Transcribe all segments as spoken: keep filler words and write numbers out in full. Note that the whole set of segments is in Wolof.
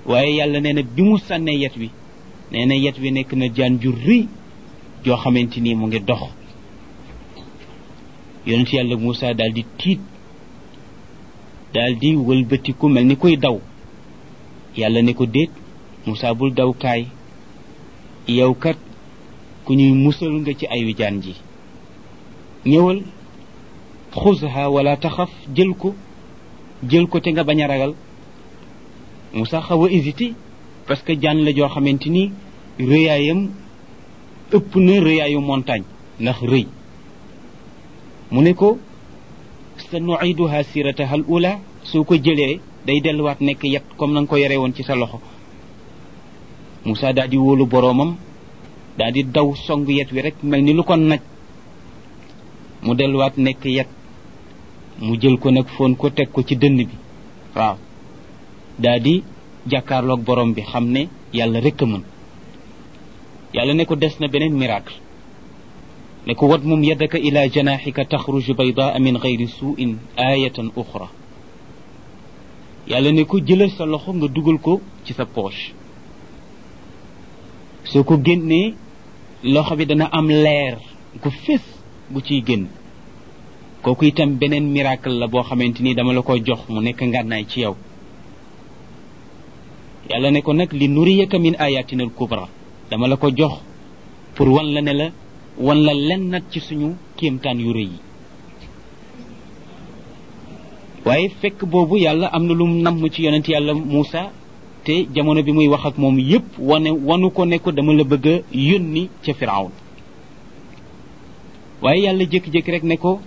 waaye yàlla nee na bi mu sànnee yet wi nee na yet wi nekk na jaan ju rëy joo xamante ni mu ngi dox. yonent yàlla Moussa daal di tiit daal di wëlbatiku mel ni koy daw. yàlla ne ko déet Moussa bul daw kaay yow kat ku ñuy musal nga ci ayu jaan ji ñëwal xuzha wala taxaf jël ko jël ko te nga bañ a ragal. Moussa xaw a hésité parce que jaan la joo xamante ni rëyaayam ëpp na rëyaayu montagne ndax rëy. mu ne ko sa nuiduha sirataha al ula soo ko jëlee day delluwaat nekk yet comme na nga ko yore woon ci sa loxo. Moussa daal di wóolu boroomam daal di daw song yet wi rek mel ni lu ko naj mu delluwaat nekk yet. mu jël ko nag foon ko teg ko ci dënn bi waaw daal di jàkkaarloog borom bi xam ne yàlla rek a mën. yàlla ne ko des na beneen miracle ne ko wat mum yadaka ila janaxika taxruju baydaa min gayri suuin ayatan uxra. yàlla ne ko jëlal sa loxo nga dugal ko ci sa poche soo ko génnee loxo bi dana am leer gu fés gu ciy génn. kooku itam beneen miracle la boo xamante ni dama la ko jox mu nekk ngànnaay ci yow. yàlla ne ko nag li nuriyaka min ayatina al kubra dama la ko jox pour wan la ne la wan la lennat ci suñu kéemtaan yu rëy yi. waaye fekk boobu yàlla am na lu mu namm ci yonent yàlla Moussa te jamono bi muy wax ak moom yépp wane wanu ko ne ko dama la bëgg a yónni ca Firawn. waaye yàlla jékki-jékki rek ne ko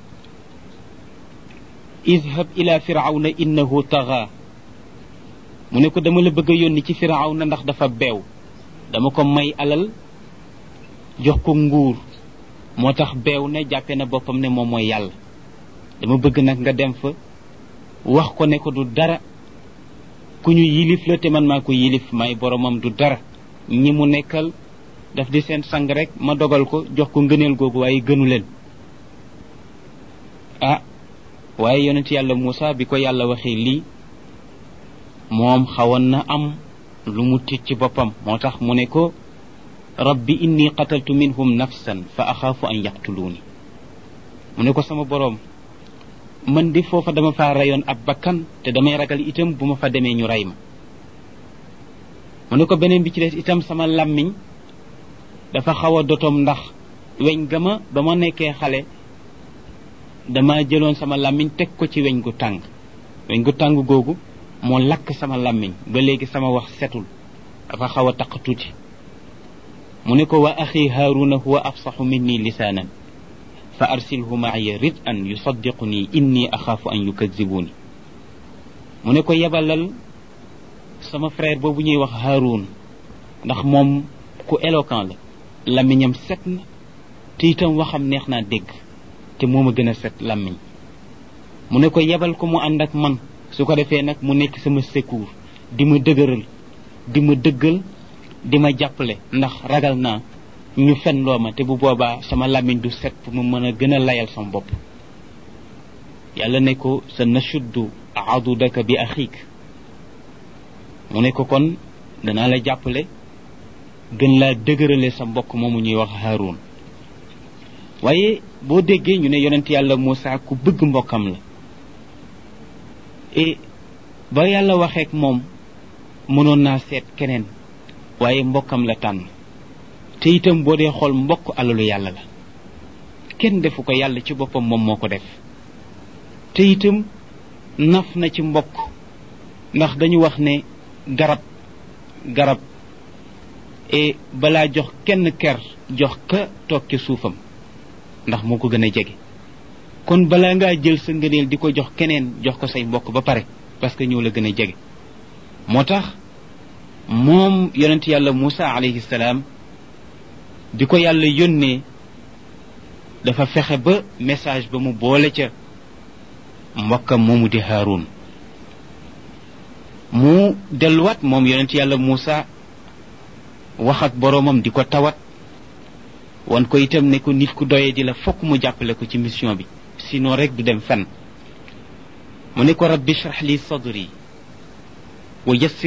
izhab ila firawna innahu taxa. mu ne ko dama la bëgg a yónni ci firawna ndax dafa beew dama ko may alal jox ko nguur moo tax beew na jàppe na boppam ne moom mooy yàlla. dama bëgg nag nga dem fa wax ko ne ko du dara ku ñu yilif la te man maa ko yilif may boromam du dara ñi mu nekkal daf di seen sang rek ma dogal ko jox ko ngëneel googu waaye gënu leen. ah waaye yonent yàlla Moussa bi ko yàlla waxee lii moom xawoon na am lu mu tiit ci boppam moo tax mu ne ko rabbi inni qataltu minhum nafsan fa axaafu an yaqtuluuni. mu ne ko sama boroom man di foofa dama faa rayoon ab bakkan te damay ragal itam bu ma fa demee ñu rey ma. mu ne ko beneen bi ci des itam sama làmmiñ dafa xaw a dotom ndax weñ ga ma ba ma nekkee xale dama jëloon sama làmmiñ teg ko ci weñ gu tàng weñ gu tàng googu moo lakk sama làmmiñ ba léegi sama wax setul dafa xaw a taq tuuti. mu ne ko wa axi haaruna huwa afsaxu minni lisaanan fa arsilhu maaya rid an yusaddiquni inni axaafu an yukazibuni. mu ne ko yebalal sama frère boobu ñuy wax Haarun ndax moom ku éloquent la làmmiñam set na te itam waxam neex naa dégg te moom a gën a set làmmiñ. mu ne ko yebal ko mu ànd ak man su ko defee nag mu nekk sama secours di ma dëgëral di ma dëggal di ma jàppale ndax ragal naa ñu fen loo ma te bu boobaa sama làmmiñ du set pour mu mën a gën a layal sama bopp. yàlla ne ko sa nashuddu adudaka bi axiik. mu ne ko kon danaa la jàppale gën laa dëgërale sa mbokk moomu ñuy wax Haarun. waaye boo déggee ñu ne yonent yàlla Moussa ku bëgg mbokkam la et ba yàlla waxeek moom mënoon naa seet keneen waaye mbokkam la tànn te itam boo dee xool mbokk alalu yàlla la kenn defu ko yàlla ci boppam moom moo ko def te itam naf na ci mbokk ndax dañu wax ne garab garab et balaa jox kenn ker jox ka toog ci suufam ndax moo ko gën a jege kon balaa ngaa jël sa ngëneel di ko jox keneen jox ko say mbokk ba pare parce que ñoo la gën a jege. moo tax moom yonent yàlla Moussa alayhi salaam di ko yàlla yónnee dafa fexe ba message ba mu boole ca mbokkam moomu di Haarun. mu delluwaat moom yonent yàlla Moussa wax ak boroomam di ko tawat wan ko itam ne ko nit ku doyee di la fokk mu jàppale ko ci mission bi sinon rek du dem fenn. mu ne ko rabbi shrah li sadri wa yassir